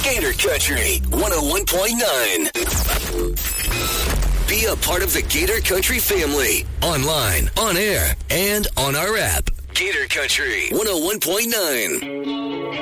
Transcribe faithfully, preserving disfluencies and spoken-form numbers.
Gator Country one oh one point nine. Be a part of the Gator Country family. Online, on air, and on our app. Gator Country one oh one point nine.